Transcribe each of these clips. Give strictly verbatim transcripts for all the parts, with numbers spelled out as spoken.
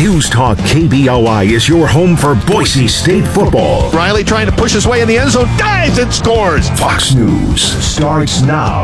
News Talk K B O I is your home for Boise State football. Riley trying to push his way in the end zone, dives and scores. Fox News starts now.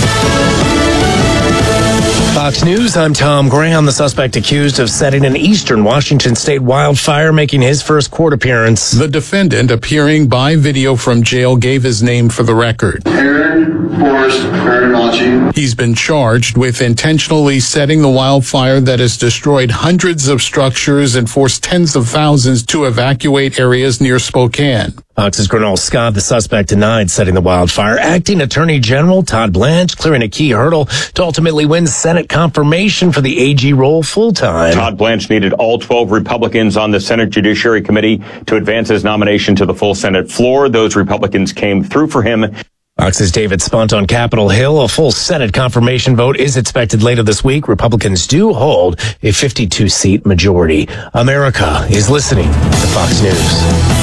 Fox News, I'm Tom Graham. The suspect accused of setting an eastern Washington state wildfire making his first court appearance. The defendant, appearing by video from jail, gave his name for the record. Aaron Forrest Marinacci. He's been charged with intentionally setting the wildfire that has destroyed hundreds of structures and forced tens of thousands to evacuate areas near Spokane. Fox's Gernal Scott, the suspect, denied setting the wildfire. Acting Attorney General Todd Blanche clearing a key hurdle to ultimately win Senate confirmation for the A G role full-time. Todd Blanche needed all twelve Republicans on the Senate Judiciary Committee to advance his nomination to the full Senate floor. Those Republicans came through for him. Fox's David Spunt on Capitol Hill. A full Senate confirmation vote is expected later this week. Republicans do hold a fifty-two seat majority. America is listening to Fox News.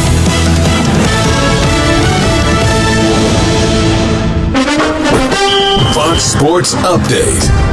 Fox Sports Update.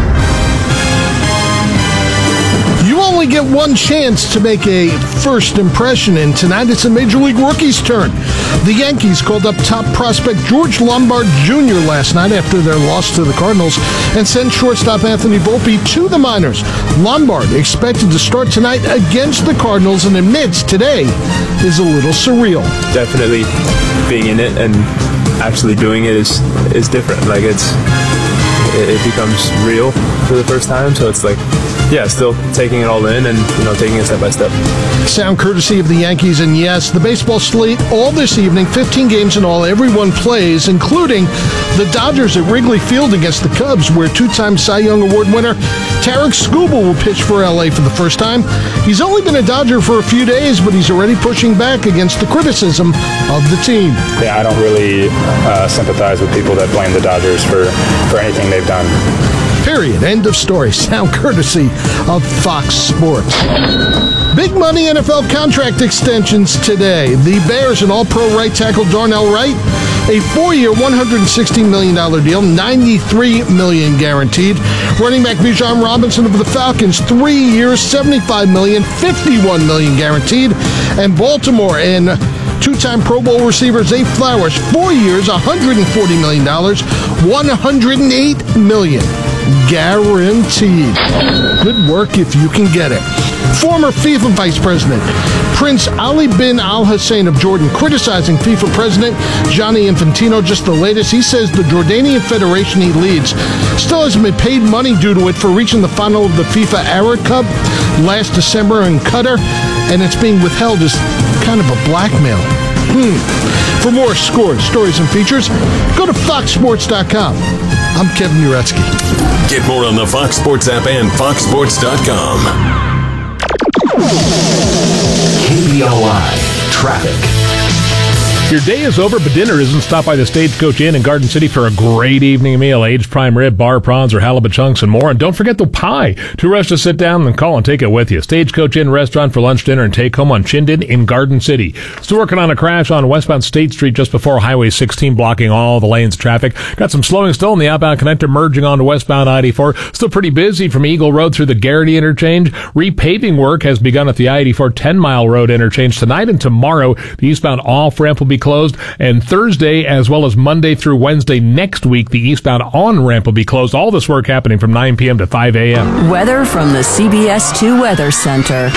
You only get one chance to make a first impression, and tonight it's a Major League Rookie's turn. The Yankees called up top prospect George Lombard Junior last night after their loss to the Cardinals and sent shortstop Anthony Volpe to the minors. Lombard expected to start tonight against the Cardinals and admits today is a little surreal. Definitely being in it and actually doing it is is different. Like it's it, it becomes real for the first time, so it's like, yeah, still taking it all in and, you know, taking it step by step. Sound courtesy of the Yankees, and yes, the baseball slate all this evening, fifteen games in all, everyone plays, including the Dodgers at Wrigley Field against the Cubs, where two-time Cy Young Award winner Tarik Skubal will pitch for L A for the first time. He's only been a Dodger for a few days, but he's already pushing back against the criticism of the team. Yeah, I don't really uh, sympathize with people that blame the Dodgers for, for anything they've done. Period. End of story. Sound courtesy of Fox Sports. Big money N F L contract extensions today. The Bears and all-pro right tackle Darnell Wright, a four-year, one hundred sixteen million dollars deal, ninety-three million dollars guaranteed. Running back Bijan Robinson of the Falcons, three years, seventy-five million dollars, fifty-one million dollars guaranteed. And Baltimore and two-time Pro Bowl receiver Zay Flowers, four years, one hundred forty million dollars, one hundred eight million dollars guaranteed. Good work if you can get it. Former FIFA Vice President Prince Ali bin Al Hussein of Jordan criticizing FIFA President Gianni Infantino. Just the latest, he says the Jordanian Federation he leads still hasn't been paid money due to it for reaching the final of the FIFA Arab Cup last December in Qatar, and it's being withheld as kind of a blackmail. Hmm. For more scores, stories, and features, go to fox sports dot com. I'm Kevin Uretsky. Get more on the Fox Sports app and fox sports dot com. K B O I Traffic. Your day is over, but dinner isn't. Stop by the Stagecoach Inn in Garden City for a great evening meal. Aged prime rib, bar prawns, or halibut chunks, and more. And don't forget the pie. Too rushed to sit down, and call and take it with you. Stagecoach Inn restaurant for lunch, dinner, and take home on Chinden in Garden City. Still working on a crash on westbound State Street just before Highway sixteen, blocking all the lanes of traffic. Got some slowing still in the outbound connector merging onto westbound I eighty-four. Still pretty busy from Eagle Road through the Garrity interchange. Repaving work has begun at the I eighty-four ten-mile road interchange tonight and tomorrow. The eastbound off-ramp will be closed, and Thursday as well as Monday through Wednesday next week the eastbound on-ramp will be closed. All this work happening from nine p.m. to five a.m. Weather from the C B S two Weather Center.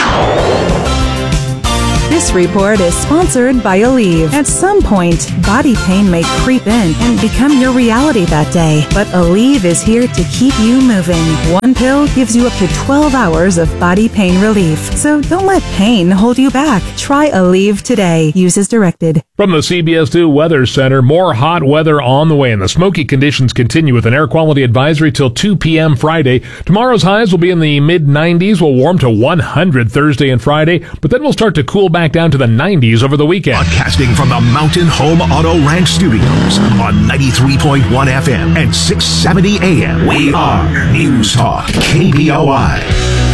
This report is sponsored by Aleve. At some point, body pain may creep in and become your reality that day. But Aleve is here to keep you moving. One pill gives you up to twelve hours of body pain relief. So don't let pain hold you back. Try Aleve today. Use as directed. From the C B S two Weather Center, more hot weather on the way, and the smoky conditions continue with an air quality advisory till two p.m. Friday. Tomorrow's highs will be in the mid nineties. We'll warm to one hundred Thursday and Friday, but then we'll start to cool back down to the nineties over the weekend. Broadcasting from the Mountain Home Auto Ranch Studios on ninety-three point one F M and six seventy A M. We are News Talk K B O I.